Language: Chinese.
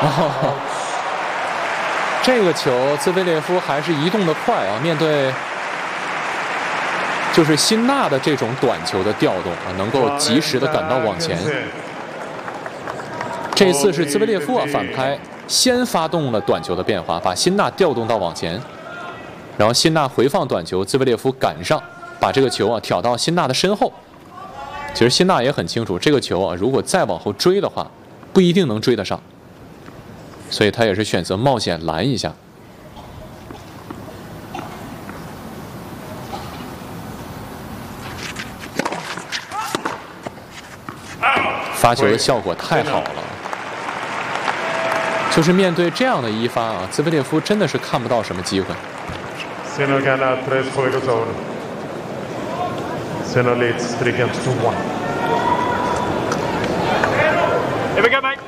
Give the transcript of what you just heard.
哦，这个球兹维列夫还是移动的快啊，面对就是辛纳的这种短球的调动啊，能够及时的赶到网前。这次是兹维列夫啊反拍，先发动了短球的变化，把辛纳调动到网前，然后辛纳回放短球，兹维列夫赶上，把这个球啊挑到辛纳的身后。其实辛纳也很清楚，这个球啊如果再往后追的话，不一定能追得上，所以他也是选择冒险拦一下。发球的效果太好了，就是面对这样的一发啊，兹维列夫真的是看不到什么机会。 Sinner gana 3 juegos a 1. Sinner leads 3 games to 1. Here we go, mate.